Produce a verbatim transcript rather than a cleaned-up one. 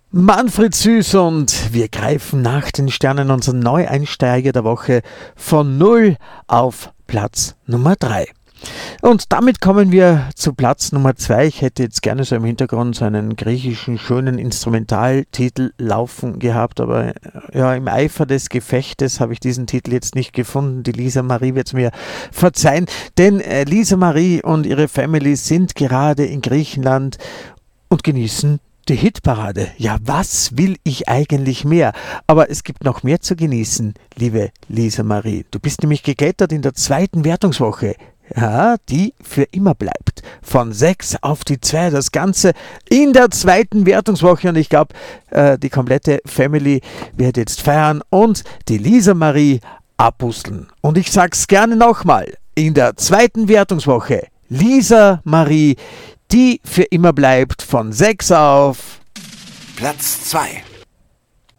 Manfred Süß und wir greifen nach den Sternen, unser Neueinsteiger der Woche, von null auf Platz Nummer drei. Und damit kommen wir zu Platz Nummer zwei. Ich hätte jetzt gerne so im Hintergrund so einen griechischen schönen Instrumentaltitel laufen gehabt, aber ja, im Eifer des Gefechtes habe ich diesen Titel jetzt nicht gefunden. Die Lisa Marie wird es mir verzeihen, denn äh, Lisa Marie und ihre Family sind gerade in Griechenland und genießen die Hitparade. Ja, was will ich eigentlich mehr? Aber es gibt noch mehr zu genießen, liebe Lisa Marie. Du bist nämlich geklettert in der zweiten Wertungswoche. Ja, die für immer bleibt. Von sechs auf die zwei. Das Ganze in der zweiten Wertungswoche. Und ich glaube, äh, die komplette Family wird jetzt feiern und die Lisa Marie abbusteln. Und ich sag's gerne nochmal. In der zweiten Wertungswoche Lisa Marie, die für immer bleibt, von sechs auf Platz zwei.